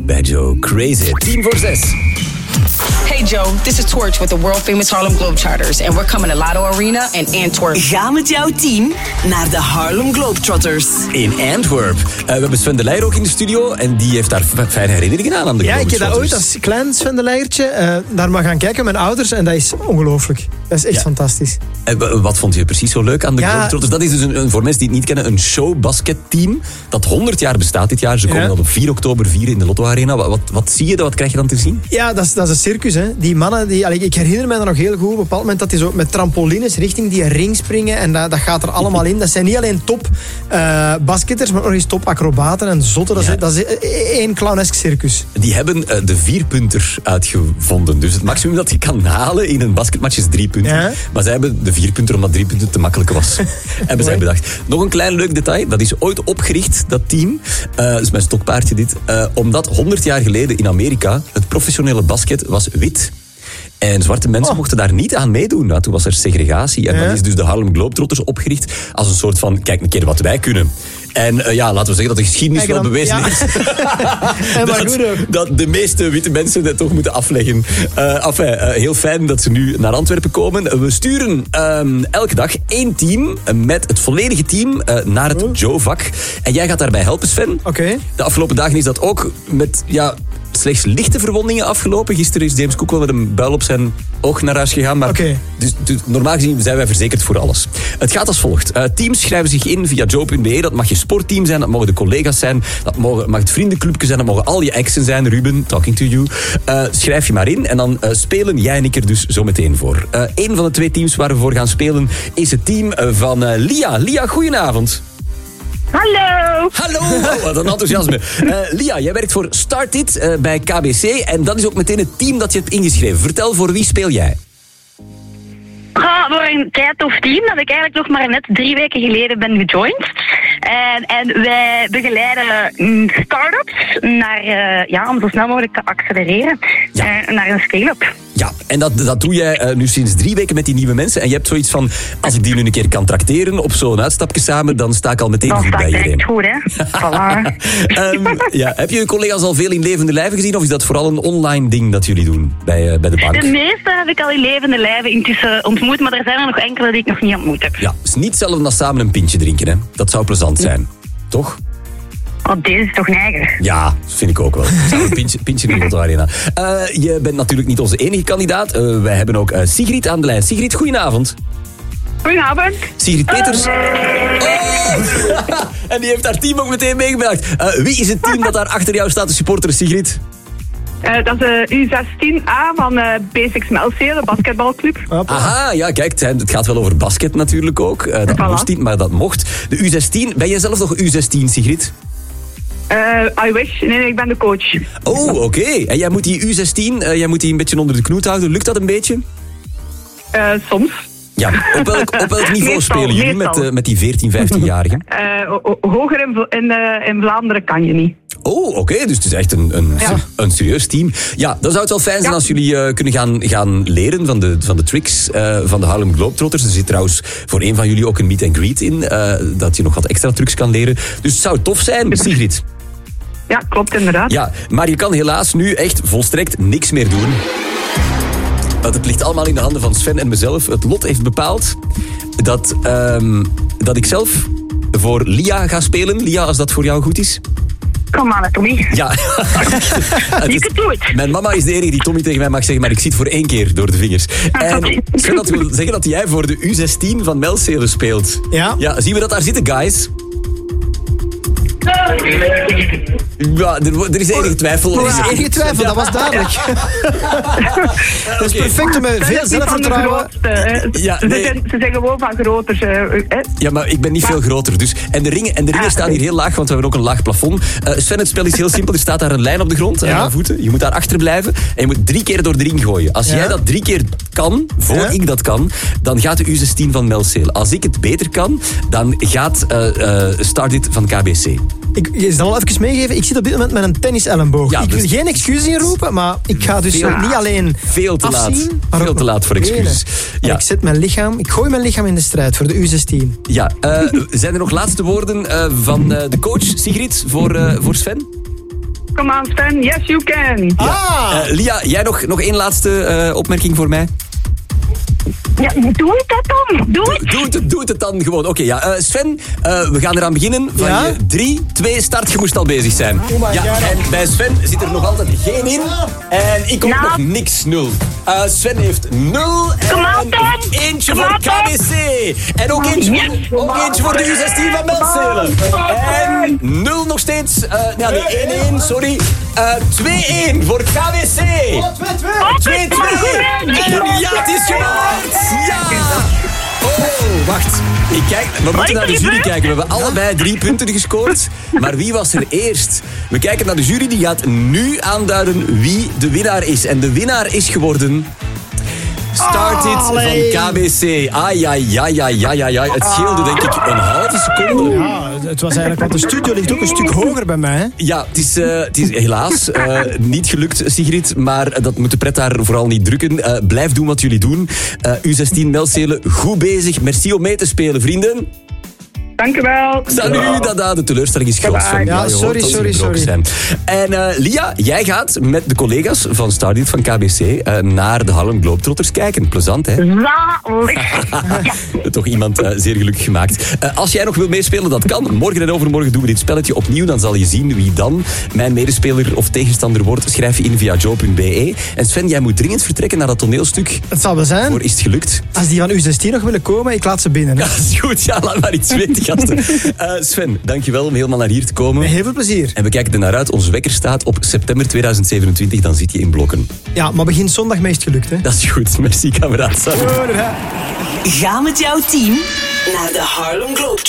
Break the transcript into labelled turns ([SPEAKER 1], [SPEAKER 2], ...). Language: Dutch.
[SPEAKER 1] bij Joe. Crazy. 5:50.
[SPEAKER 2] Hey Joe, this is Torch with the world famous Harlem Globetrotters and we're coming to Lotto Arena in Antwerp.
[SPEAKER 3] Ga met jouw team naar de Harlem Globetrotters.
[SPEAKER 1] In Antwerp. We hebben Sven de Leijer ook in de studio en die heeft daar fijne herinneringen aan de
[SPEAKER 4] Ja, ik heb dat
[SPEAKER 1] Globetrotters.
[SPEAKER 4] ooit als klein Sven de Leiertje daar maar gaan kijken met mijn ouders en dat is ongelooflijk. Dat is echt fantastisch.
[SPEAKER 1] Wat vond je precies zo leuk aan de Globetrotters? Dat is dus voor mensen die het niet kennen, een showbasketteam dat 100 jaar bestaat dit jaar. Ze komen dan op 4 oktober vieren in de Lotto Arena. Wat zie je, wat krijg je dan te zien?
[SPEAKER 4] Ja, dat is een circus. Hè. Die mannen, ik herinner me dat nog heel goed. Op een bepaald moment dat die zo met trampolines richting die ring springen. En dat gaat er allemaal in. Dat zijn niet alleen top basketters, maar ook nog eens top acrobaten en zotten. Dat is één clownesk circus.
[SPEAKER 1] Die hebben de 4-punter uitgevonden. Dus het maximum dat je kan halen in een basketmatch is 3 punten. Ja. Maar zij hebben de 4-punter omdat 3 punten te makkelijk was. Hebben zij bedacht. Nog een klein leuk detail. Dat is ooit opgericht, dat team. Dat is mijn stokpaardje dit. Omdat 100 jaar geleden in Amerika het professionele basket was wit. En zwarte mensen mochten daar niet aan meedoen. Nou, toen was er segregatie. En dan is dus de Harlem Globetrotters opgericht als een soort van, kijk een keer wat wij kunnen. En laten we zeggen dat de geschiedenis wel bewezen is. dat de meeste witte mensen het toch moeten afleggen. Heel fijn dat ze nu naar Antwerpen komen. We sturen elke dag 1 team met het volledige team naar het Joe-vak. En jij gaat daarbij helpen, Sven.
[SPEAKER 4] Okay.
[SPEAKER 1] De afgelopen dagen is dat ook met slechts lichte verwondingen afgelopen. Gisteren is James Cook wel met een buil op zijn oog naar huis gegaan. Maar dus normaal gezien zijn wij verzekerd voor alles. Het gaat als volgt. Teams schrijven zich in via joe.be. Dat mag je sportteam zijn, dat mogen de collega's zijn, dat mag het vriendenclubje zijn, dat mogen al je exen zijn. Ruben, talking to you. Schrijf je maar in en dan spelen jij en ik er dus zo meteen voor. Een van de 2 teams waar we voor gaan spelen is het team van Lia. Lia, goedenavond.
[SPEAKER 5] Hallo!
[SPEAKER 1] Hallo! Oh, wat een enthousiasme. Lia, jij werkt voor Start It bij KBC en dat is ook meteen het team dat je hebt ingeschreven. Vertel, voor wie speel jij?
[SPEAKER 5] Voor een creatief team dat ik eigenlijk nog maar net 3 weken geleden ben gejoind. En wij begeleiden start-ups naar, om zo snel mogelijk te accelereren naar een scale-up.
[SPEAKER 1] Ja, en dat doe jij nu sinds 3 weken met die nieuwe mensen. En je hebt zoiets van, als ik die nu een keer kan trakteren op zo'n uitstapje samen, dan sta ik al meteen goed bij iedereen.
[SPEAKER 5] Dan sta ik goed, hè. Voilà.
[SPEAKER 1] Heb je collega's al veel in levende lijven gezien? Of is dat vooral een online ding dat jullie doen bij de bank?
[SPEAKER 5] De meeste heb ik al in levende lijven intussen ontmoet, maar er zijn er nog enkele die ik nog niet ontmoet heb.
[SPEAKER 1] Ja, het is niet hetzelfde als samen een pintje drinken, hè. Dat zou plezant zijn. Toch?
[SPEAKER 5] Oh, deze is toch neiger?
[SPEAKER 1] Ja, dat vind ik ook wel. Een pintje in de Lotto Arena. Je bent natuurlijk niet onze enige kandidaat. Wij hebben ook Sigrid aan de lijn. Sigrid, goedenavond.
[SPEAKER 6] Goedenavond.
[SPEAKER 1] Sigrid Peters. En die heeft haar team ook meteen meegebracht. Wie is het team dat daar achter jou staat te supporteren, Sigrid?
[SPEAKER 6] Dat is U16A van Basics Melcee, de basketbalclub.
[SPEAKER 1] Aha, ja, kijk, het gaat wel over basket natuurlijk ook. Dat moest niet, maar dat mocht. De U16, ben jij zelf nog U16, Sigrid?
[SPEAKER 6] I wish. Nee, ik ben de coach.
[SPEAKER 1] Oh, oké. En jij moet die U16, jij moet die een beetje onder de knoet houden. Lukt dat een beetje?
[SPEAKER 6] Soms.
[SPEAKER 1] Ja, op welk niveau spelen jullie met die 14, 15-jarigen?
[SPEAKER 6] Hoger in Vlaanderen kan je niet.
[SPEAKER 1] Oh, oké. Dus het is echt een serieus team. Ja, dan zou het wel fijn zijn als jullie kunnen gaan leren van de tricks van de Harlem Globetrotters. Er zit trouwens voor een van jullie ook een meet and greet in, dat je nog wat extra trucs kan leren. Dus het zou tof zijn, Sigrid.
[SPEAKER 6] Ja, klopt inderdaad. Ja,
[SPEAKER 1] maar je kan helaas nu echt volstrekt niks meer doen. Het ligt allemaal in de handen van Sven en mezelf. Het lot heeft bepaald dat ik zelf voor Lia ga spelen. Lia, als dat voor jou goed is.
[SPEAKER 5] Kom maar, Tommy.
[SPEAKER 1] Ja.
[SPEAKER 5] Je kunt het.
[SPEAKER 1] Mijn mama is de enige die Tommy tegen mij mag zeggen, maar ik zie het voor 1 keer door de vingers. En Sven, dat wil zeggen dat jij voor de U16 van Melcee speelt. Ja, zien we dat daar zitten, guys? Ja, er is enige twijfel.
[SPEAKER 4] Er is enige twijfel, dat was duidelijk. Dat is perfect met veel zelfvertrouwen.
[SPEAKER 6] Ze zijn gewoon van groters.
[SPEAKER 1] Ja, maar ik ben niet veel groter. Dus. En de ringen staan hier heel laag, want we hebben ook een laag plafond. Sven, het spel is heel simpel. Er staat daar een lijn op de grond aan je voeten. Je moet daar achter blijven en je moet 3 keer door de ring gooien. Als jij dat 3 keer kan, voor ik dat kan, dan gaat de U16 van Melcee. Als ik het beter kan, dan gaat Start It van KBC.
[SPEAKER 4] Je zal al even meegeven, ik zit op dit moment met een tenniselleboog.
[SPEAKER 1] Ja,
[SPEAKER 4] ik wil geen excuses inroepen, maar ik ga dus niet alleen
[SPEAKER 1] veel te
[SPEAKER 4] afzien,
[SPEAKER 1] laat. Veel te laat voor excuses.
[SPEAKER 4] Ja. Ik gooi mijn lichaam in de strijd voor de U16.
[SPEAKER 1] Ja, zijn er nog laatste woorden van de coach, Sigrid, voor Sven?
[SPEAKER 6] Come on, Sven. Yes, you can.
[SPEAKER 1] Lia, jij nog één laatste opmerking voor mij?
[SPEAKER 5] Ja, doe het dat dan.
[SPEAKER 1] Doe het dan gewoon. Oké, Sven, we gaan eraan beginnen. Van je 3, 2, start. Je moest al bezig zijn. En bij Sven zit er nog altijd geen in. En ik hoor nog niks 0. Sven heeft 0 en eentje voor KBC. En ook eentje voor de U16 van Melzelen. En 0 nog steeds. 1-1, sorry. 2-1 voor KBC. 2-2. En ja, het is gemaakt. Ja! Oh, wacht. We moeten naar de jury kijken. We hebben allebei 3 punten gescoord. Maar wie was er eerst? We kijken naar de jury. Die gaat nu aanduiden wie de winnaar is. En de winnaar is geworden... Started van KBC. Ai. Het scheelde denk ik een halve seconde.
[SPEAKER 4] Ja, het was eigenlijk... Want de studio ligt ook een stuk hoger bij mij. Hè?
[SPEAKER 1] Ja, het is helaas niet gelukt, Sigrid. Maar dat moet de pret daar vooral niet drukken. Blijf doen wat jullie doen. U16 Melzelen, goed bezig. Merci om mee te spelen, vrienden.
[SPEAKER 6] Dank u wel.
[SPEAKER 1] Salut, Dada. De teleurstelling is groot.
[SPEAKER 4] Ja, sorry.
[SPEAKER 1] En Lia, jij gaat met de collega's van Started van KBC naar de Harlem Globetrotters kijken. Plezant, hè? Toch iemand zeer gelukkig gemaakt. Als jij nog wil meespelen, dat kan. Morgen en overmorgen doen we dit spelletje opnieuw. Dan zal je zien wie dan mijn medespeler of tegenstander wordt. Schrijf je in via joe.be. En Sven, jij moet dringend vertrekken naar dat toneelstuk.
[SPEAKER 4] Het zal wel zijn.
[SPEAKER 1] Voor is het gelukt?
[SPEAKER 4] Als die van U16 nog willen komen, ik laat ze binnen. Hè?
[SPEAKER 1] Ja, dat is goed. Ja, laat maar iets weten, gasten. Sven, dankjewel om helemaal naar hier te komen.
[SPEAKER 4] Met heel veel plezier.
[SPEAKER 1] En we kijken er naar uit. Onze wekker staat op september 2027. Dan zit je in blokken.
[SPEAKER 4] Ja, maar begin zondag meest gelukt, hè?
[SPEAKER 1] Dat is goed. Merci, kameraad.
[SPEAKER 3] Ga met jouw team naar de Harlem Globetrotters.